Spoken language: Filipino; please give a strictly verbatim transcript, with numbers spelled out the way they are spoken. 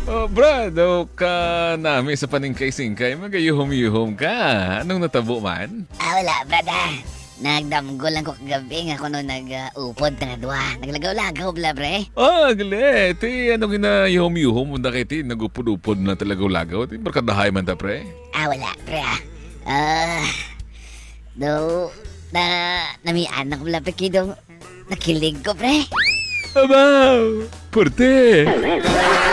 Oh, brad, o ka nami sa paningkay-singkay, magayuhom-yuhom ka. Anong natabo man? Ah, wala, brad ah. Nagdamgo lang ko kagabi nga kuno nag-upod uh, na dua. Naglagaw-lagaw, bla, pre. Ah, gali. Ti, anong ginayuhom-yuhom mo na kayo, ti? Nagupod-upod na talagaw-lagaw. Ti, barkadahay man ta, pre? Ah, wala, pre ah. Ah, uh, do, na, nami anak, bla, pre, kido. Nakilig ko, pre. Abaw! Purte!